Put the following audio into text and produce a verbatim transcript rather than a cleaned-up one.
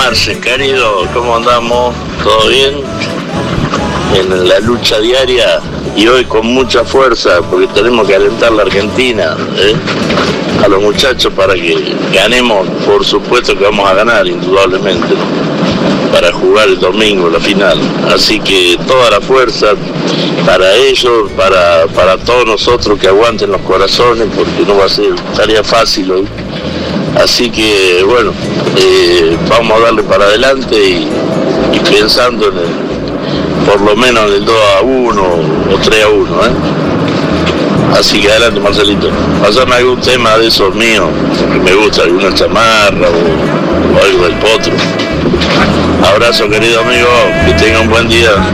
Marce, querido, ¿cómo andamos? ¿Todo bien? En la lucha diaria y hoy con mucha fuerza porque tenemos que alentar la Argentina, ¿eh? A los muchachos para que ganemos, por supuesto que vamos a ganar, indudablemente, para jugar el domingo la final. Así que toda la fuerza para ellos, para, para todos nosotros que aguanten los corazones, porque no va a ser tarea fácil hoy. Así que bueno, eh, vamos a darle para adelante y, y pensando en el, por lo menos en el dos a uno o tres a uno, ¿eh? Así que adelante, Marcelito. Pasame algún tema de esos míos, que me gusta, alguna chamarra o, o algo del potro. Abrazo, querido amigo, que tenga un buen día.